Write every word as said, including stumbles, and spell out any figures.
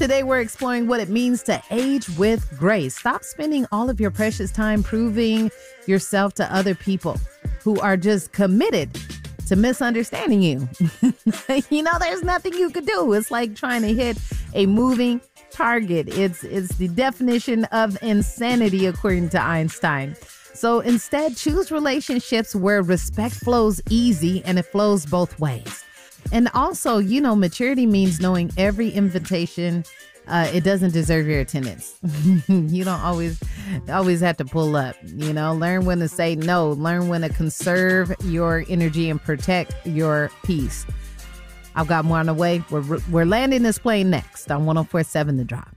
Today, we're exploring what it means to age with grace. Stop spending all of your precious time proving yourself to other people who are just committed to misunderstanding you. You know, there's nothing you could do. It's like trying to hit a moving target. It's it's the definition of insanity, according to Einstein. So instead, choose relationships where respect flows easy and it flows both ways. And also, you know, maturity means knowing every invitation. Uh, it doesn't deserve your attendance. You don't always always have to pull up, you know, learn when to say no, learn when to conserve your energy and protect your peace. I've got more on the way. We're, we're landing this plane next on one oh four point seven The Drop.